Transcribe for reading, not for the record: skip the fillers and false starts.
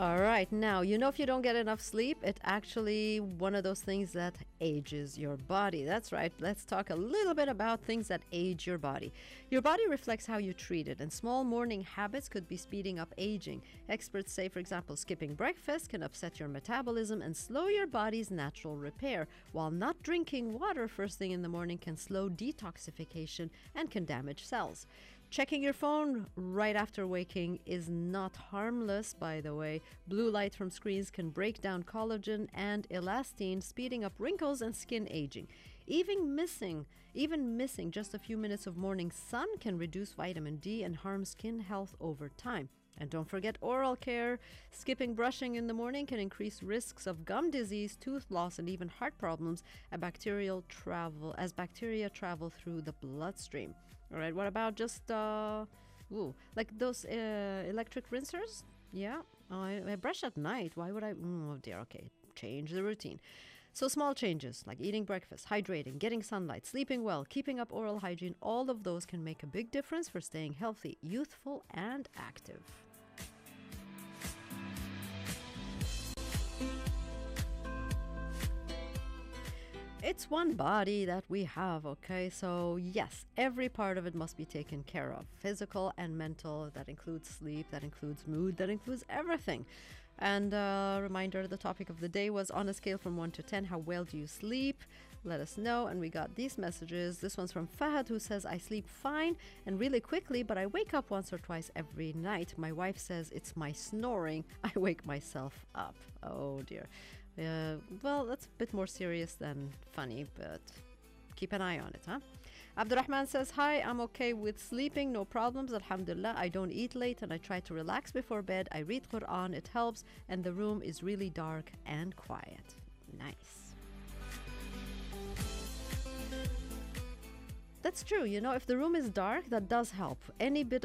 All right. Now, if you don't get enough sleep, it's actually one of those things that ages your body. That's right. Let's talk a little bit about things that age your body. Your body reflects how you treat it, and small morning habits could be speeding up aging. Experts say, for example, skipping breakfast can upset your metabolism and slow your body's natural repair, while not drinking water first thing in the morning can slow detoxification and can damage cells. Checking your phone right after waking is not harmless, by the way. Blue light from screens can break down collagen and elastin, speeding up wrinkles and skin aging. Even missing just a few minutes of morning sun can reduce vitamin D and harm skin health over time. And don't forget oral care. Skipping brushing in the morning can increase risks of gum disease, tooth loss, and even heart problems as bacteria travel through the bloodstream. All right, what about just like those electric rinsers? Yeah, I brush at night. Why would I? Oh dear. Okay, change the routine. So small changes like eating breakfast, hydrating, getting sunlight, sleeping well, keeping up oral hygiene, all of those can make a big difference for staying healthy, youthful, and active. It's one body that we have, okay? So yes, every part of it must be taken care of. Physical and mental, that includes sleep, that includes mood, that includes everything. And reminder, the topic of the day was on a scale from 1 to 10, how well do you sleep? Let us know. And we got these messages. This one's from Fahad, who says, I sleep fine and really quickly, but I wake up once or twice every night. My wife says it's my snoring. I wake myself up. Oh dear. Well, that's a bit more serious than funny, but keep an eye on it, huh? Abdurrahman says, hi, I'm okay with sleeping, no problems, alhamdulillah. I don't eat late and I try to relax before bed. I read Quran, it helps, and the room is really dark and quiet. Nice. That's true, if the room is dark, that does help. Any bit